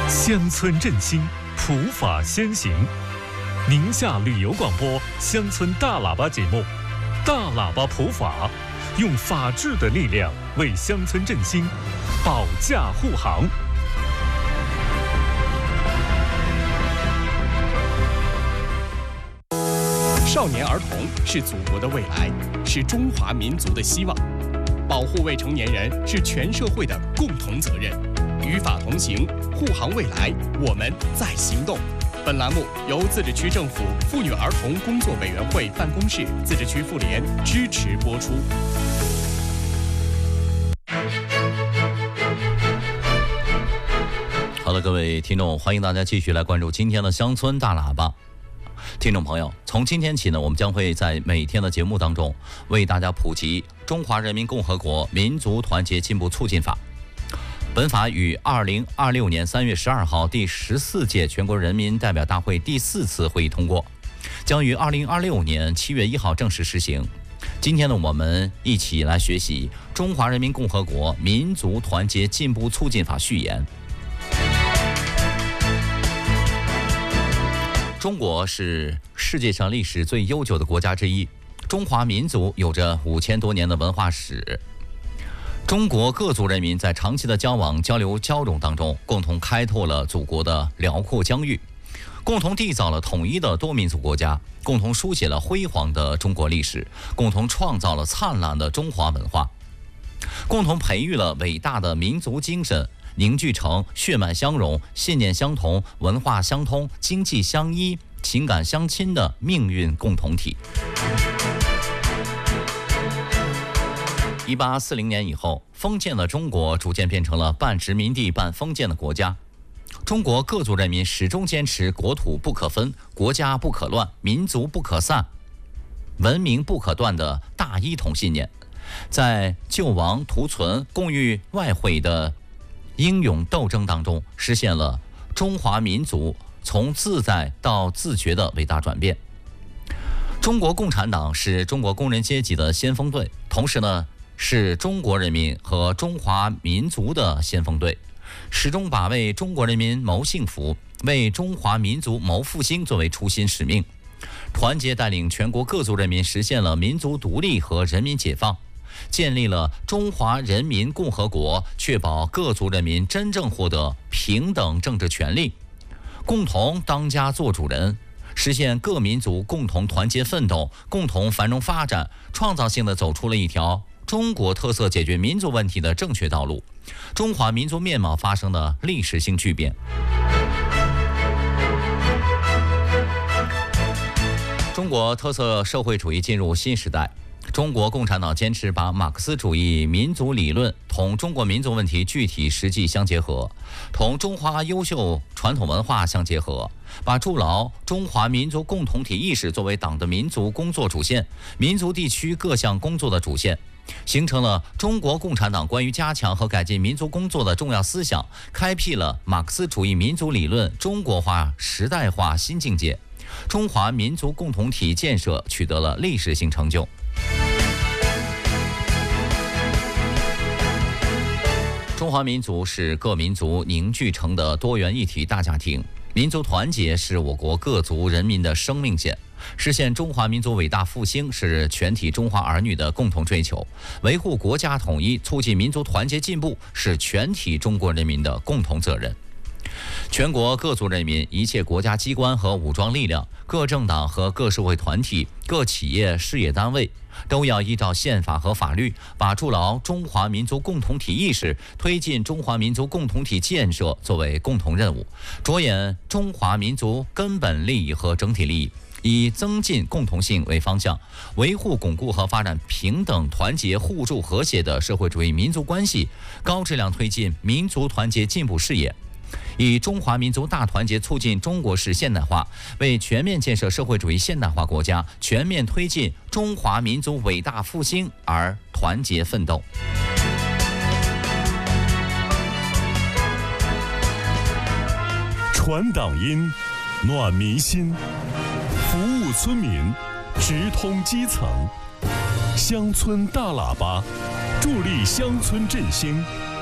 乡村振兴，普法先行。宁夏旅游广播乡村大喇叭节目，大喇叭普法，用法治的力量为乡村振兴保驾护航。 少年儿童是祖国的未来，是中华民族的希望。保护未成年人是全社会的共同责任。与法同行，护航未来，我们在行动。本栏目由自治区政府妇女儿童工作委员会办公室、自治区妇联支持播出。 好的，各位听众，欢迎大家继续来关注今天的乡村大喇叭。听众朋友，从今天起呢，我们将会在每天的节目当中为大家普及《中华人民共和国民族团结进步促进法》。本法于2026年3月12号第14届全国人民代表大会第4次会议通过，将于2026年7月1号正式实行。今天呢，我们一起来学习《中华人民共和国民族团结进步促进法》序言。中国是世界上历史最悠久的国家之一，中华民族有着5000多年的文化史。中国各族人民在长期的交往、交流、交融当中，共同开拓了祖国的辽阔疆域，共同缔造了统一的多民族国家，共同书写了辉煌的中国历史，共同创造了灿烂的中华文化，共同培育了伟大的民族精神，凝聚成血脉相融、信念相同、文化相通、经济相依、情感相亲的命运共同体。1840年以后，封建的中国逐渐变成了半殖民地半封建的国家。中国各族人民始终坚持国土不可分、国家不可乱、民族不可散、文明不可断的大一统信念，在救亡图存、共御外患的英勇斗争当中，实现了中华民族从自在到自觉的伟大转变。中国共产党是中国工人阶级的先锋队，同时呢，是中国人民和中华民族的先锋队，始终把为中国人民谋幸福、为中华民族谋复兴作为初心使命，团结带领全国各族人民实现了民族独立和人民解放，建立了中华人民共和国，确保各族人民真正获得平等政治权利，共同当家作主人，实现各民族共同团结奋斗、共同繁荣发展，创造性地走出了一条中国特色解决民族问题的正确道路，中华民族面貌发生了历史性巨变。中国特色社会主义进入新时代，中国共产党坚持把马克思主义民族理论同中国民族问题具体实际相结合，同中华优秀传统文化相结合，把筑牢中华民族共同体意识作为党的民族工作主线、民族地区各项工作的主线，形成了中国共产党关于加强和改进民族工作的重要思想，开辟了马克思主义民族理论中国化时代化新境界，中华民族共同体建设取得了历史性成就。中华民族是各民族凝聚成的多元一体大家庭，民族团结是我国各族人民的生命线，实现中华民族伟大复兴是全体中华儿女的共同追求，维护国家统一、促进民族团结进步是全体中国人民的共同责任。全国各族人民、一切国家机关和武装力量、各政党和各社会团体、各企业事业单位都要依照宪法和法律，把筑牢中华民族共同体意识、推进中华民族共同体建设作为共同任务，着眼中华民族根本利益和整体利益，以增进共同性为方向，维护巩固和发展平等、团结、互助、和谐的社会主义民族关系，高质量推进民族团结进步事业，以中华民族大团结促进中国式现代化，为全面建设社会主义现代化国家、全面推进中华民族伟大复兴而团结奋斗。 传党音，暖民心，服务村民，直通基层。乡村大喇叭，助力乡村振兴，